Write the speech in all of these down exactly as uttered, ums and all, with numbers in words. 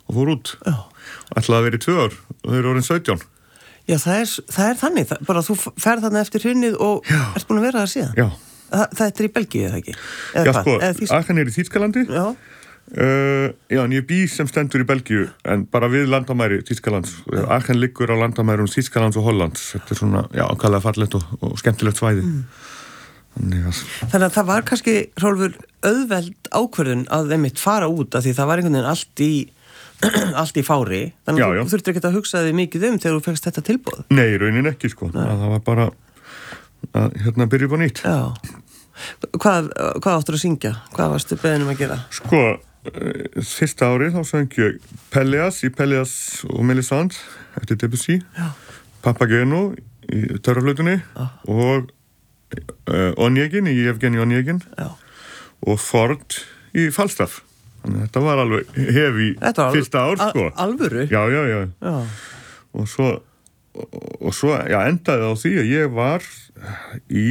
og fór út. Já. Ætlaði að vera í tvö ár og þau eru orðin sautján. Já, það er, það er þannig, það, bara þú ferð þarna eftir hrunnið og Já. ert búin að vera það síðan. Já. Það, þetta er í Belgíu, eða ekki? Eða Já, hvað? sko, Aachen er í Þýskalandi. Já. Uh, já, en ég bý sem stendur í Belgíu, en bara við landamæri Þýskalands. Aachen liggur á landamærum Þýskalands og Hollands. Þetta er svona, já, ákaflega fallegt og, og skemmtilegt svæði. Mm. Þannig að... Þannig að það var kannski, Hrólfur, auðveld ákvörðun að einmitt fara út, af því það var einhvern veginn allt í allt í fári, þannig að þú þurftir ekki að hugsa þig mikið um þegar þú fegst þetta tilboð. Nei, raunin ekki, sko. Það var bara að hérna byrja upp á nýtt. Já. Hvað, hvað áttur að syngja? Hvað varstu beðin um að gera? Sko, fyrsta árið þá söng ég Pelléas í Pelléas og Mélisande eftir Debussy, Papageno í törraflautunni og uh, Onegin í Evgeni Onegin og Ford í Falstaff. Þannig að þetta var alveg hefi fyrsta ár, sko. Alvöru? Já, já, já. já. Og svo, og, og svo, já, endaði á því að ég var í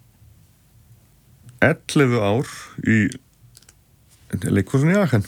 ellefu ár í leikhúsinu í Aachen.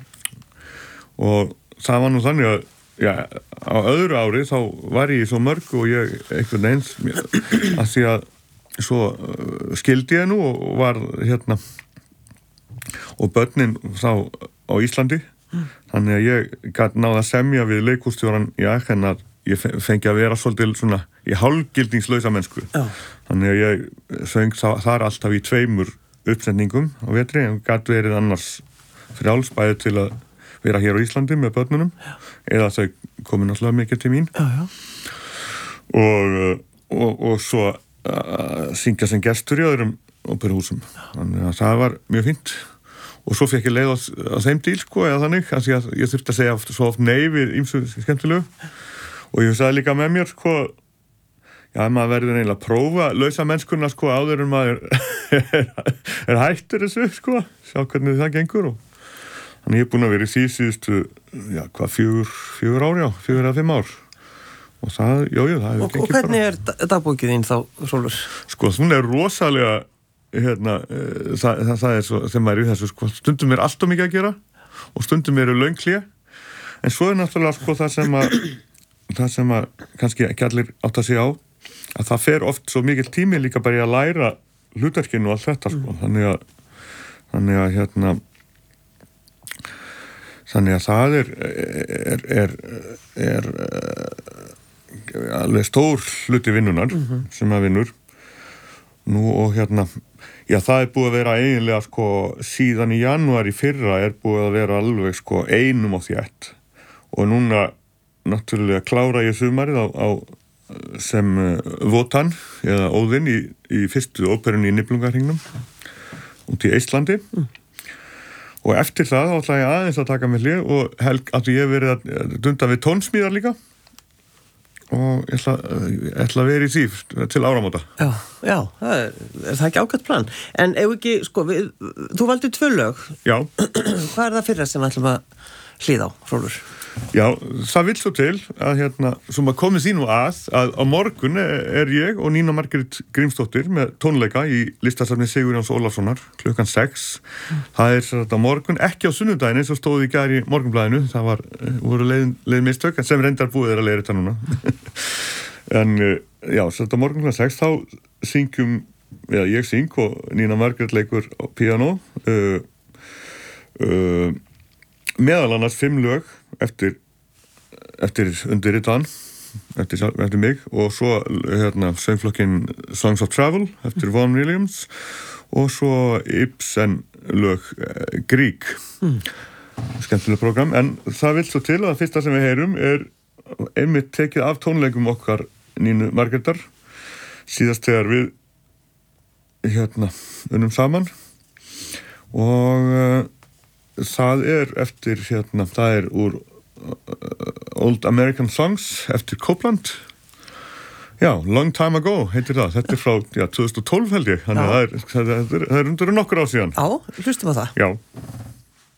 Og það var nú þannig að, já, á öðru ári þá var ég í svo mörgu og ég einhvern eins, að því að svo skildi ég nú og var hérna og börnin þá á Íslandi mm. þannig að ég gat náða að semja við leikhússtjóran í Aachen að ég fengi að vera svolítið svona í hálfgildingslausa mennsku Já. Þannig að ég söng þar alltaf í tveimur uppsendingum á vetri en gat verið annars frjálsbæði til að vera hér á Íslandi með börnunum Já. Eða þau komin náttúrulega mikið til mín Já, já. Og, og, og svo að syngja sem gestur í öðrum óperuhúsum þannig að það var mjög fínt og svo fekk ég leið á, á þeim díl sko eða þannig að ég, ég þurfti að segja svo oft nei við ýmsu skemmtilegu og ég sagði líka með mér sko já maður verður eiginlega að prófa lausa mennskuna sko áður en maður er, er hættur þessu sko sjá hvernig það gengur og þannig ég er búin að vera í því síðustu já hvað fjögur, fjögur ár já fjögur eða fimm ár og það, jú, jú, það hefur gengið bara. Og hvernig er dagbókið þín þá, Hrólfur? Sko, hún er rosalega, hérna, uh, það, það, það er svo, þegar maður er í þessu, sko, stundum er allt of mikið að gera og stundum eru löng hlé, en svo er náttúrulega, sko, það sem að, það sem að kannski ekki allir átt að segja á, að það fer oft svo mikil tími líka bara í að læra hlutverkinu og allt þetta, sko, þannig að, þannig að, hérna, þannig að það er, er, er, er, er alveg stór hluti vinnunar mm-hmm. sem að vinnur nú og hérna já það er búið að vera eiginlega sko síðan í janúar í fyrra er búið að vera alveg sko einum á þétt og núna náttúrulega klára ég sumarið á, á sem Wotan eða Óðinn í, í fyrstu óperunni í Niflungahringnum út í Íslandi mm. og eftir það þá ætla ég aðeins að taka með hlið og helg að ég hef verið að dunda við tónsmíðar líka og ég ætla, ég ætla að vera í því til áramóta. Já, já, það er, er það ekki ágætt plan. En ef ekki, sko, við, þú valdi tvö lög. Já. Hvað er það fyrra sem við ætlum að hlýða á, Hrólfur? Já, það vill svo til að hérna, sem að komið því nú að, að á morgun er ég og Nína Margrét Grímsdóttir með tónleika í listasafni Sigurjóns Ólafssonar klukkan sex. Mm. Það er þetta á morgun, ekki á sunnudaginn eins og stóð í gær í Morgunblaðinu, það var, voru leið, leið mistök, en sem reyndar búið er að leiða þetta núna. En já, þetta á morgun klukkan sex, þá syngjum, eða ég syng og Nína Margrét leikur á píanó, uh, uh, meðal annars fimm lög eftir, eftir undirritan eftir, eftir mig og svo hérna, söngflokkinn Songs of Travel eftir Vaughan Williams og svo Ibsen lög eh, Grieg mm. skemmtileg program en það vill svo til að það fyrsta sem við heyrum er einmitt tekið af tónleikum okkar Nínu Margrétar síðast þegar við hérna unnum saman og uh, það er eftir hérna, það er úr uh, Old American Songs eftir Copland já, Long Time Ago heitir það, þetta er frá já, tvö þúsund og tólf held ég, þannig að það er, það er, það er undir nokkur á síðan Já, hlustum á það Já